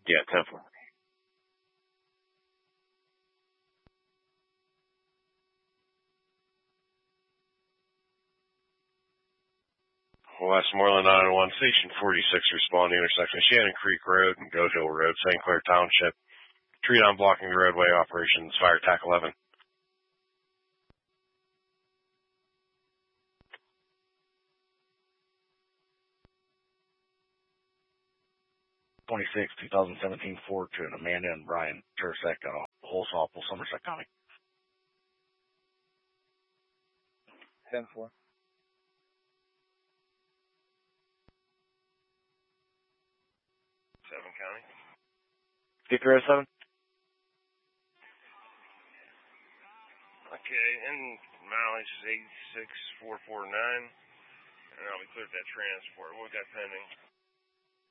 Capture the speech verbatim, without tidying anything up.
Yeah, ten four. Westmoreland nine oh one, Station forty-six, responding intersection of Shannon Creek Road and Goat Hill Road, Saint Clair Township. Tree down blocking the roadway, operations, fire tac eleven. twenty-six, twenty seventeen Ford to an Amanda and Brian Tursek, uh, Holsapple, Somerset County. ten four. seven County. fifty-three oh seven. Okay, and mileage is eighty-six four forty-nine, and I'll be cleared that transport. What we got pending?